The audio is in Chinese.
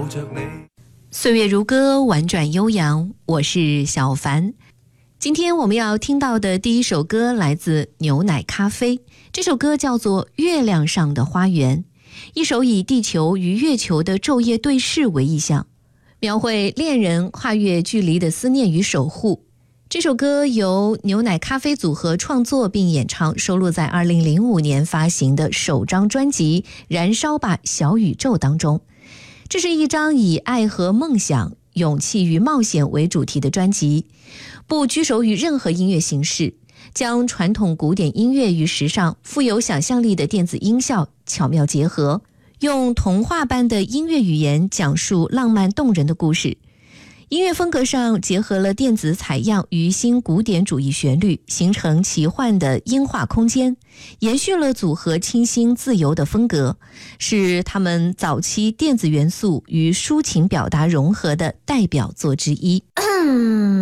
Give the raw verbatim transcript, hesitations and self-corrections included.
着你。 岁月如歌，婉转悠扬，我是小凡。今天我们要听到的第一首歌来自牛奶咖啡，这首歌叫做《月亮上的花园》，一首以地球与月球的昼夜对视为意象，描绘恋人跨越距离的思念与守护。这首歌由牛奶咖啡组合创作并演唱，收录在二零零五年发行的首张专辑《燃烧吧小宇宙》当中。这是一张以爱和梦想、勇气与冒险为主题的专辑，不拘守于任何音乐形式，将传统古典音乐与时尚富有想象力的电子音效巧妙结合，用童话般的音乐语言讲述浪漫动人的故事。音乐风格上结合了电子采样与新古典主义旋律，形成奇幻的音画空间，延续了组合清新自由的风格，是他们早期电子元素与抒情表达融合的代表作之一。